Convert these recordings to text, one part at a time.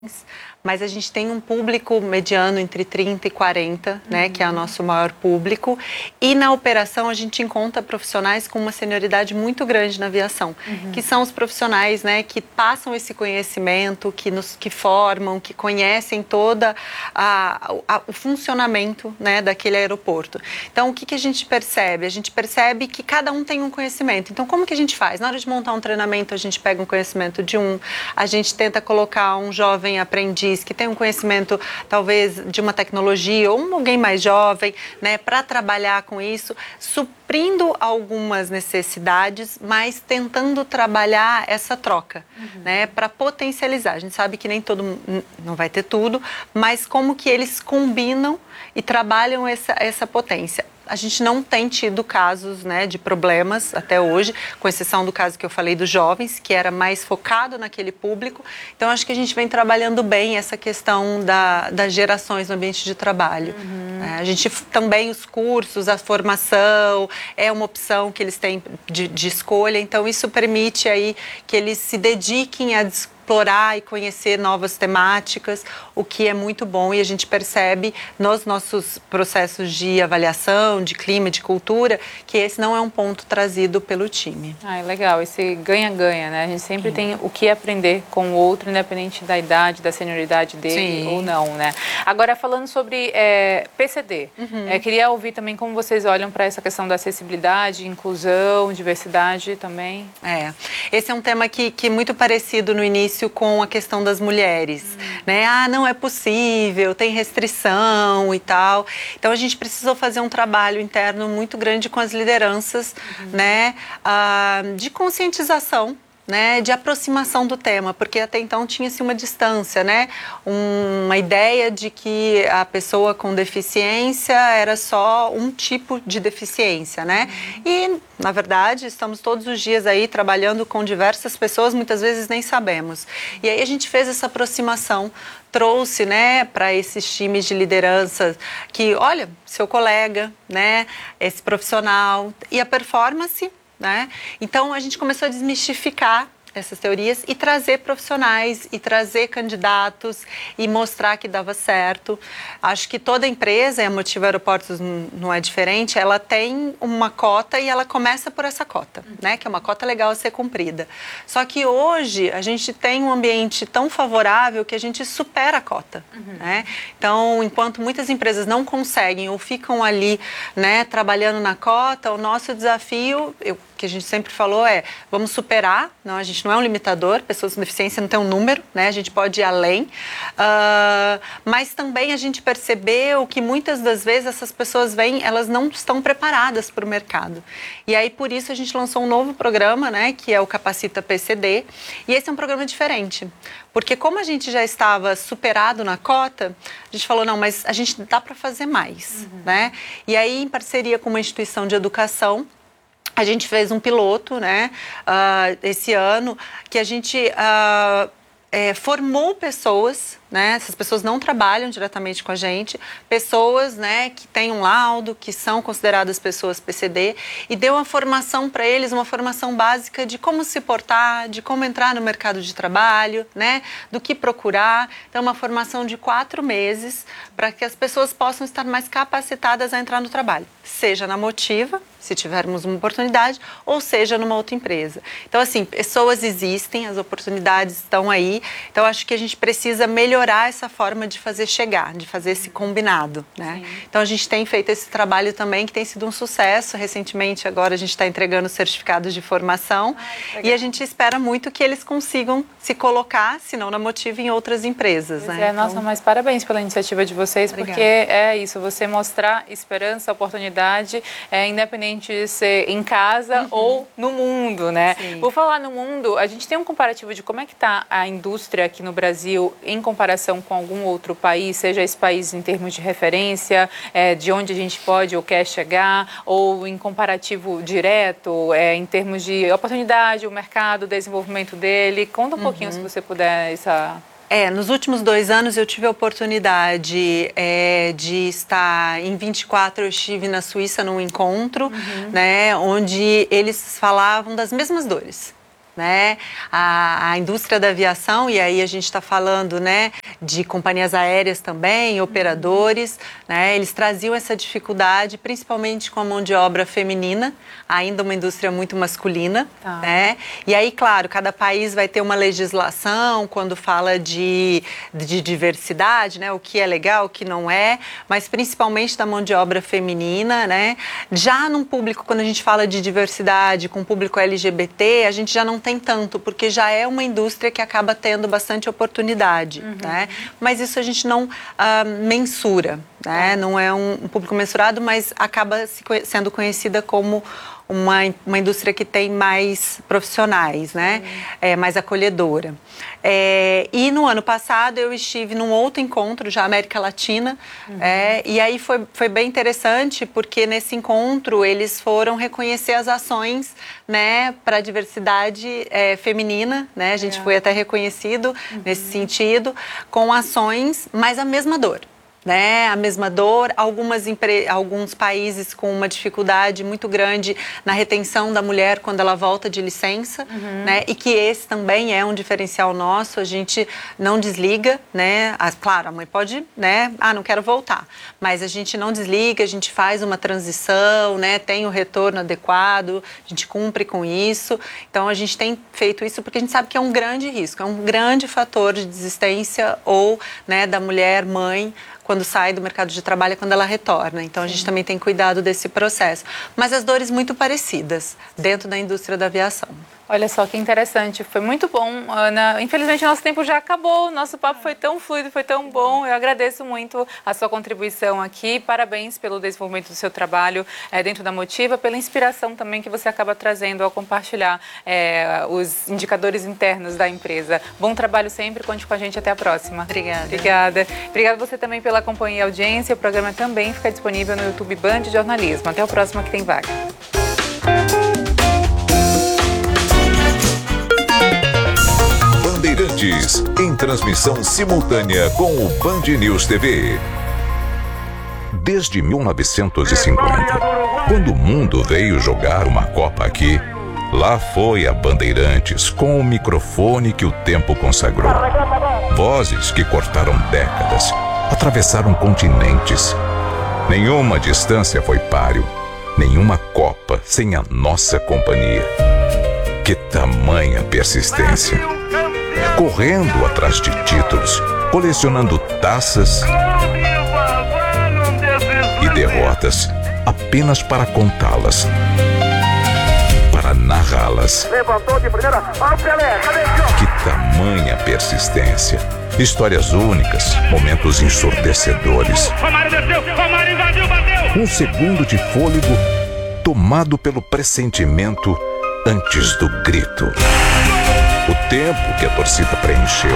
mas a gente tem um público mediano entre 30 e 40, né, que é o nosso maior público. E na operação a gente encontra profissionais com uma senioridade muito grande na aviação, que são os profissionais, né, que passam esse conhecimento, que formam, que conhecem toda o funcionamento, né, daquele aeroporto. Então, o que a gente percebe? A gente percebe que cada um tem um conhecimento. Então, como que a gente faz? Na hora de montar um treinamento, a gente pega um conhecimento de a gente tenta colocar um jovem aprendiz que tem um conhecimento, talvez, de uma tecnologia, ou alguém mais jovem, né, para trabalhar com isso, suprindo algumas necessidades, mas tentando trabalhar essa troca, né, para potencializar. A gente sabe que nem todo mundo, não vai ter tudo, mas como que eles combinam e trabalham essa potência. A gente não tem tido casos, né, de problemas até hoje, com exceção do caso que eu falei dos jovens, que era mais focado naquele público. Então, acho que a gente vem trabalhando bem essa questão das gerações no ambiente de trabalho. A gente também, os cursos, a formação, é uma opção que eles têm de escolha. Então, isso permite aí que eles se dediquem a explorar e conhecer novas temáticas, o que é muito bom, e a gente percebe nos nossos processos de avaliação, de clima, de cultura, que esse não é um ponto trazido pelo time. É legal, esse ganha-ganha, né? A gente sempre tem o que aprender com o outro, independente da idade, da senioridade dele ou não, né? Agora, falando sobre PCD, queria ouvir também como vocês olham para essa questão da acessibilidade, inclusão, diversidade também. Esse é um tema que é muito parecido no início com a questão das mulheres, né? Não é possível, tem restrição e tal. Então, a gente precisou fazer um trabalho interno muito grande com as lideranças, né? De conscientização, né, de aproximação do tema, porque até então tinha-se uma distância, né, uma ideia de que a pessoa com deficiência era só um tipo de deficiência, né, e na verdade estamos todos os dias aí trabalhando com diversas pessoas, muitas vezes nem sabemos, e aí a gente fez essa aproximação, trouxe, né, para esses times de liderança que, olha, seu colega, né, esse profissional e a performance, né? Então, a gente começou a desmistificar essas teorias e trazer profissionais e trazer candidatos e mostrar que dava certo. Acho que toda empresa, e a Motiva Aeroportos não é diferente, ela tem uma cota e ela começa por essa cota, né? Que é uma cota legal a ser cumprida. Só que hoje a gente tem um ambiente tão favorável que a gente supera a cota, né? Então, enquanto muitas empresas não conseguem ou ficam ali, né, trabalhando na cota, o nosso desafio, que a gente sempre falou vamos superar, não, a gente não é um limitador, pessoas com deficiência não tem um número, né, a gente pode ir além, mas também a gente percebeu que muitas das vezes essas pessoas vêm, elas não estão preparadas para o mercado, e aí por isso a gente lançou um novo programa, né, que é o Capacita PCD, e esse é um programa diferente, porque como a gente já estava superado na cota, a gente falou, não, mas a gente dá para fazer mais, né, e aí em parceria com uma instituição de educação, a gente fez um piloto, né, esse ano, que a gente formou pessoas, né, essas pessoas não trabalham diretamente com a gente, pessoas, né, que têm um laudo, que são consideradas pessoas PCD, e deu uma formação para eles, uma formação básica de como se portar, de como entrar no mercado de trabalho, né, do que procurar. Então, uma formação de 4 meses para que as pessoas possam estar mais capacitadas a entrar no trabalho, seja na Motiva, se tivermos uma oportunidade, ou seja numa outra empresa. Então, assim, pessoas existem, as oportunidades estão aí, então acho que a gente precisa melhorar essa forma de fazer chegar, de fazer esse combinado, né? Então, a gente tem feito esse trabalho também, que tem sido um sucesso. Recentemente, agora, a gente está entregando certificados de formação e a gente espera muito que eles consigam se colocar, se não na Motiva, em outras empresas, né? Então... Nossa, mas parabéns pela iniciativa de vocês, obrigada. Porque é isso, você mostrar esperança, oportunidade, independente de ser em casa ou no mundo, né? Sim. Por falar no mundo, a gente tem um comparativo de como é que está a indústria aqui no Brasil em comparação com algum outro país, seja esse país em termos de referência, de onde a gente pode ou quer chegar, ou em comparativo direto, em termos de oportunidade, o mercado, o desenvolvimento dele. Conta um pouquinho, se você puder, nos últimos 2 anos eu tive a oportunidade de estar, em 24 eu estive na Suíça num encontro, né, onde eles falavam das mesmas dores. né? A indústria da aviação, e aí a gente está falando, né, de companhias aéreas também, operadores, né? Eles traziam essa dificuldade, principalmente com a mão de obra feminina, ainda uma indústria muito masculina, né? E aí, claro, cada país vai ter uma legislação quando fala de diversidade, né? O que é legal, o que não é, mas principalmente da mão de obra feminina, né? Já num público, quando a gente fala de diversidade, com o público LGBT, a gente já não tem tanto, porque já é uma indústria que acaba tendo bastante oportunidade, né? Mas isso a gente não mensura, né? Não é um público mensurado, mas acaba sendo conhecida como uma indústria que tem mais profissionais, né? Mais acolhedora. E no ano passado eu estive num outro encontro, já América Latina, e aí foi bem interessante, porque nesse encontro eles foram reconhecer as ações, né, para a diversidade feminina, né? A gente foi até reconhecido nesse sentido, com ações, mas a mesma dor. Né, a mesma dor, alguns países com uma dificuldade muito grande na retenção da mulher quando ela volta de licença, né, e que esse também é um diferencial nosso, a gente não desliga, né, claro, a mãe pode, né, não quero voltar, mas a gente não desliga, a gente faz uma transição, né, tem o retorno adequado, a gente cumpre com isso, então a gente tem feito isso porque a gente sabe que é um grande risco, é um grande fator de desistência ou, né, da mulher, mãe, quando sai do mercado de trabalho, quando ela retorna. Então, a gente também tem cuidado desse processo. Mas as dores muito parecidas dentro da indústria da aviação. Olha só que interessante, foi muito bom, Ana. Infelizmente, nosso tempo já acabou, nosso papo foi tão fluido, foi tão bom. Eu agradeço muito a sua contribuição aqui. Parabéns pelo desenvolvimento do seu trabalho dentro da Motiva, pela inspiração também que você acaba trazendo ao compartilhar os indicadores internos da empresa. Bom trabalho sempre, conte com a gente, até a próxima. Obrigada. Obrigada. Obrigada você também pela companhia e audiência. O programa também fica disponível no YouTube Band Jornalismo. Até o próximo, que tem vaga. Bandeirantes, em transmissão simultânea com o Band News TV. Desde 1950, quando o mundo veio jogar uma Copa aqui, lá foi a Bandeirantes com o microfone que o tempo consagrou. Vozes que cortaram décadas, atravessaram continentes. Nenhuma distância foi páreo, nenhuma Copa sem a nossa companhia. Que tamanha persistência! Correndo atrás de títulos, colecionando taças e derrotas apenas para contá-las, para narrá-las. Levantou de primeira, ó Pelé, cadê o Que tamanha persistência! Histórias únicas, momentos ensurdecedores. Romário desceu, Romário invadiu, bateu! Um segundo de fôlego tomado pelo pressentimento antes do grito. O tempo que a torcida preencheu.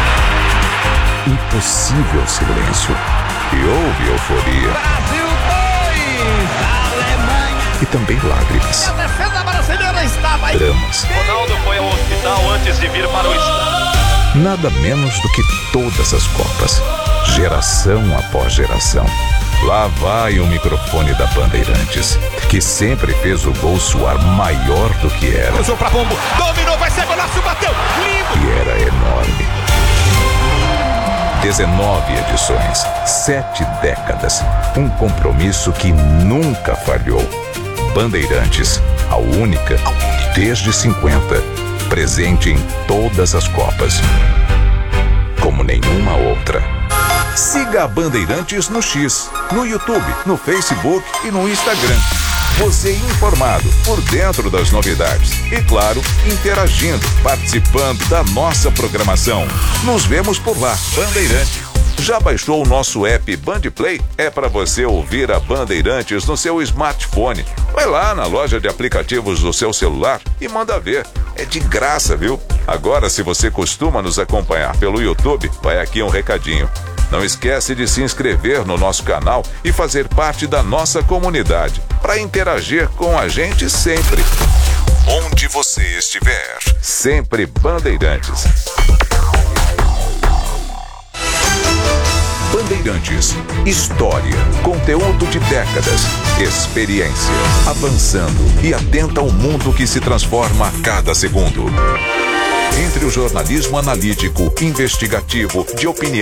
Impossível silêncio. E houve euforia. Brasil 2, Alemanha. E também lágrimas. A defesa brasileira estava aí. Dramas. Ronaldo foi ao hospital antes de vir para o estádio. Nada menos do que todas as Copas. Geração após geração. Lá vai o microfone da Bandeirantes, que sempre fez o gol soar maior do que era. Cruzou pra Pombo, dominou, vai ser golaço, bateu, lindo! E era enorme. 19 edições, 7 décadas, um compromisso que nunca falhou. Bandeirantes, a única, desde 50, presente em todas as Copas, como nenhuma outra. Siga a Bandeirantes no X, no YouTube, no Facebook e no Instagram. Você informado, por dentro das novidades e, claro, interagindo, participando da nossa programação. Nos vemos por lá, Bandeirantes. Já baixou o nosso app Bandplay? É para você ouvir a Bandeirantes no seu smartphone. Vai lá na loja de aplicativos do seu celular e manda ver. É de graça, viu? Agora, se você costuma nos acompanhar pelo YouTube, vai aqui um recadinho. Não esquece de se inscrever no nosso canal e fazer parte da nossa comunidade, para interagir com a gente sempre. Onde você estiver, sempre Bandeirantes. Bandeirantes. História, conteúdo de décadas, experiência, avançando e atenta ao mundo que se transforma a cada segundo. Entre o jornalismo analítico, investigativo, de opinião